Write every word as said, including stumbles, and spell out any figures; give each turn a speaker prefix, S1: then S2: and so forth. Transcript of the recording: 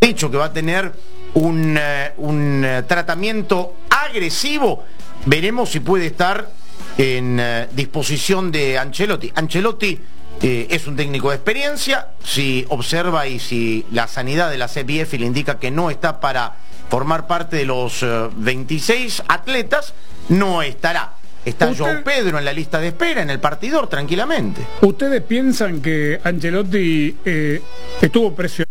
S1: dicho que va a tener un, uh, un uh, tratamiento agresivo. Veremos si puede estar en uh, disposición de Ancelotti. Ancelotti eh, es un técnico de experiencia. Si observa y si la sanidad de la C B F le indica que no está para formar parte de los uh, veintiséis atletas, no estará. Está
S2: ¿Usted...
S1: João Pedro en la lista de espera, en el partidor, tranquilamente.
S2: ¿Ustedes piensan que Ancelotti eh, estuvo presionado?